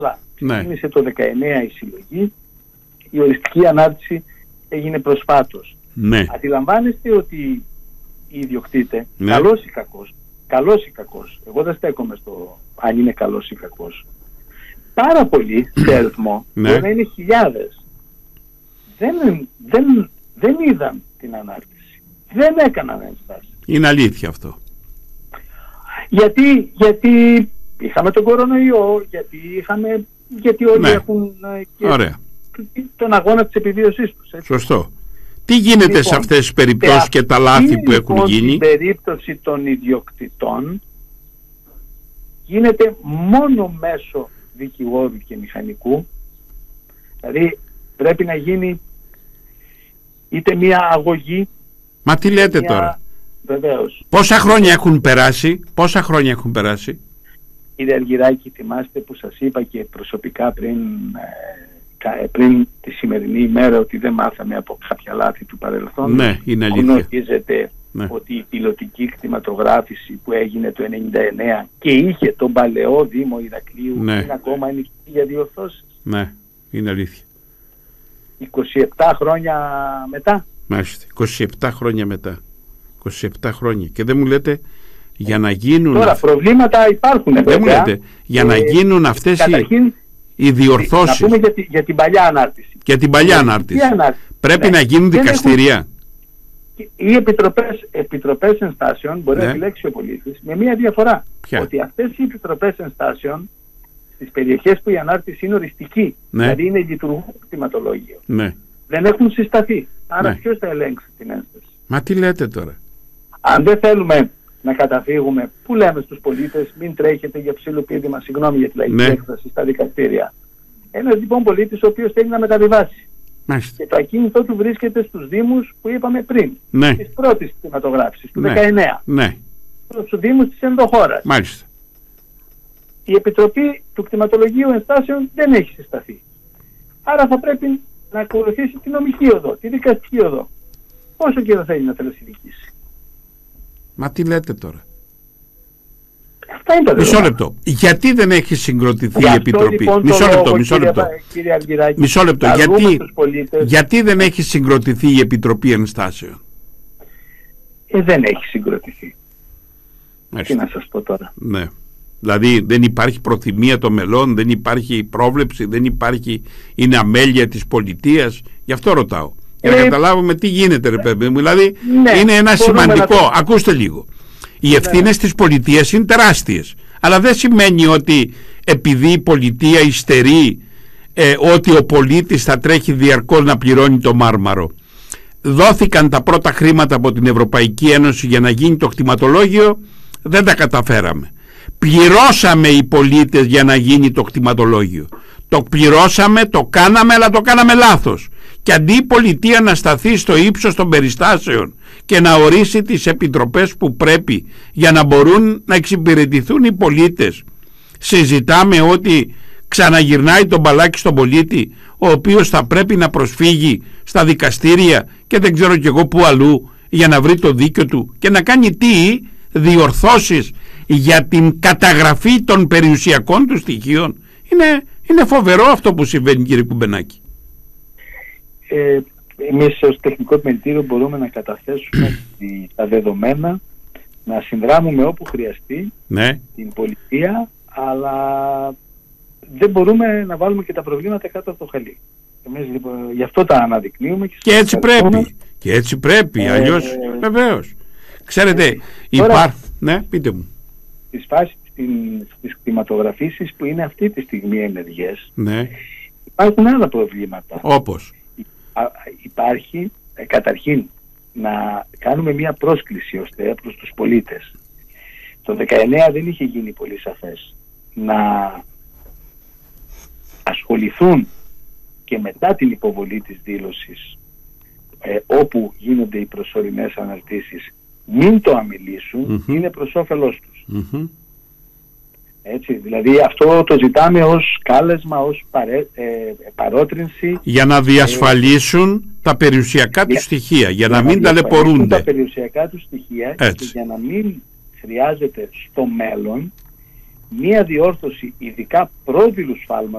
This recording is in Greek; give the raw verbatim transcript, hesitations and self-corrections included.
Ναι. Ξεκίνησε το δεκαεννέα η συλλογή, η οριστική ανάρτηση έγινε προσφάτως. Ναι. Αντιλαμβάνεστε ότι οι ιδιοκτήτες, Ναι. καλός ή κακός, καλός ή κακός, εγώ δεν στέκομαι στο αν είναι καλός ή κακός, πάρα πολλοί σε αριθμό, Ναι. μπορεί να είναι χιλιάδες, δεν, δεν, δεν είδαν την ανάρτηση, δεν έκαναν ένσταση. Είναι αλήθεια αυτό. Γιατί, γιατί είχαμε τον κορονοϊό, γιατί, είχαμε, γιατί όλοι Ναι. έχουν ε, και Ωραία. τον αγώνα της επιβίωσής τους. Έτσι. Σωστό. Τι γίνεται Λοιπόν, σε αυτές τις περιπτώσεις σε και τα λάθη αυτή, που έχουν λοιπόν, γίνει? Στην περίπτωση των ιδιοκτητών γίνεται μόνο μέσω δικηγόρου και μηχανικού. Δηλαδή πρέπει να γίνει είτε μια αγωγή. Μα τι λέτε μια... τώρα? Βεβαίως. Πόσα χρόνια έχουν περάσει? Πόσα χρόνια έχουν περάσει? Κύριε Αργυράκη, θυμάστε που σας είπα και προσωπικά πριν, ε, πριν τη σημερινή ημέρα ότι δεν μάθαμε από κάποια λάθη του παρελθόντος? Ναι, είναι αλήθεια. Γνωρίζετε Ναι. ότι η πιλωτική κτηματογράφηση που έγινε το ενενήντα εννέα και είχε τον παλαιό Δήμο Ηρακλείου, Ναι. είναι ακόμα ανοιχτή για διορθώσεις. Ναι, είναι αλήθεια. είκοσι επτά χρόνια μετά. Μάλιστα, είκοσι επτά χρόνια μετά. είκοσι επτά χρόνια. Και δεν μου λέτε για να γίνουν... Τώρα αυ... προβλήματα υπάρχουν, δεν βέβαια. μου λέτε για ε, να γίνουν αυτές καταρχήν, οι, οι διορθώσεις. Να πούμε για, τη, για την παλιά ανάρτηση. Για την παλιά Η ανάρτηση. ανάρτηση. Πρέπει Ναι. να γίνουν Δεν δικαστηρία. έχουν... Οι επιτροπές, επιτροπές ενστάσεων μπορεί Ναι. να επιλέξει ο πολίτης με μία διαφορά. Ποια? Ότι αυτές οι επιτροπές ενστάσεων στις περιοχές που η ανάρτηση είναι οριστική, Ναι. δηλαδή είναι λειτουργικό κτηματολόγιο, Ναι. δεν έχουν συσταθεί. Άρα Ναι. ποιος θα ελέγξει την ένσταση? Μα τι λέτε τώρα? Αν δεν θέλουμε να καταφύγουμε, που λέμε στους πολίτες, μην τρέχετε για ψιλοπίδημα, συγγνώμη για τη λαϊκή Ναι. έκφραση, στα δικαστήρια. Ένας λοιπόν πολίτης ο οποίος θέλει να μεταβιβάσει Μάλιστα. και το ακίνητό του βρίσκεται στους δήμους που είπαμε πριν, Ναι. της πρώτης κτηματογράφησης, του Ναι. δεκαεννέα, Ναι. στους δήμους της ενδοχώρας. Μάλιστα. Η Επιτροπή του Κτηματολογίου Ενστάσεων δεν έχει συσταθεί. Άρα θα πρέπει να ακολουθήσει τη νομική οδό, τη δικαστική οδό. Όσο και δεν θέλει να τελεσυνδικήσει. Μα τι λέτε τώρα? Αυτά είναι τα Μισό δεδομένα. λεπτό. Γιατί δεν έχει συγκροτηθεί Γι' η αυτό, Επιτροπή? λοιπόν, Μισό το λεπτό, λόγο, μισό κύριε, λεπτό. κύριε Αργυράκη, Μισό λεπτό. να δούμε Γιατί, τους πολίτες. γιατί δεν έχει συγκροτηθεί η Επιτροπή Ενστάσεων? Ε, δεν έχει συγκροτηθεί. Τι Μάλιστα. να σας πω τώρα. Ναι. Δηλαδή δεν υπάρχει προθυμία των μελών, δεν υπάρχει πρόβλεψη, δεν υπάρχει, είναι αμέλεια της πολιτείας. Γι' αυτό ρωτάω. Για να Ε, καταλάβουμε τι γίνεται, ρε παιδί μου. Δηλαδή ναι, είναι ένα μπορούμε σημαντικό. να το- Ακούστε λίγο. Οι ευθύνες της πολιτείας είναι τεράστιες. Αλλά δεν σημαίνει ότι επειδή η πολιτεία υστερεί, ε, ότι ο πολίτης θα τρέχει διαρκώς να πληρώνει το μάρμαρο. Δόθηκαν τα πρώτα χρήματα από την Ευρωπαϊκή Ένωση για να γίνει το κτηματολόγιο, δεν τα καταφέραμε. Πληρώσαμε οι πολίτες για να γίνει το κτηματολόγιο. Το πληρώσαμε, το κάναμε, αλλά το κάναμε λάθος. Και αντί η πολιτεία να σταθεί στο ύψος των περιστάσεων και να ορίσει τις επιτροπές που πρέπει για να μπορούν να εξυπηρετηθούν οι πολίτες, συζητάμε ότι ξαναγυρνάει τον μπαλάκι στον πολίτη, ο οποίος θα πρέπει να προσφύγει στα δικαστήρια και δεν ξέρω κι εγώ πού αλλού για να βρει το δίκιο του και να κάνει τι? Διορθώσεις για την καταγραφή των περιουσιακών του στοιχείων. Είναι, είναι φοβερό αυτό που συμβαίνει, κύριε Κουμπενάκη. Ε, εμείς ως τεχνικό επιμελητήριο μπορούμε να καταθέσουμε τη- τα δεδομένα, να συνδράμουμε όπου χρειαστεί Ναι. την πολιτεία, αλλά δεν μπορούμε να βάλουμε και τα προβλήματα κάτω από το χαλί. Εμείς λοιπόν γι' αυτό τα αναδεικνύουμε. Και, Και έτσι ευχαριστούμε. πρέπει. Και έτσι πρέπει. Ε, Αλλιώς, ε, βεβαίως. Ξέρετε, ε, τώρα- υπάρχει... Ναι, πείτε μου. Στις φάσεις της κτηματογραφήσεις που είναι αυτή τη στιγμή ενεργές, Ναι. υπάρχουν άλλα προβλήματα. Όπως. Α, υπάρχει ε, καταρχήν να κάνουμε μια πρόσκληση ώστε προς τους πολίτες. Το δεκαεννέα δεν είχε γίνει πολύ σαφές να ασχοληθούν και μετά την υποβολή της δήλωσης ε, όπου γίνονται οι προσωρινές αναρτήσεις, μην το αμιλήσουν, Mm-hmm. είναι προς όφελός τους. Mm-hmm. Έτσι, δηλαδή αυτό το ζητάμε ως κάλεσμα, ως παρέ, ε, παρότρινση Για να διασφαλίσουν τα περιουσιακά του για- στοιχεία, για να για μην διασφαλίσουν ταλαιπωρούνται. τα περιουσιακά του στοιχεία Έτσι. και για να μην χρειάζεται στο μέλλον μία διόρθωση ειδικά πρόδειλου σφάλματος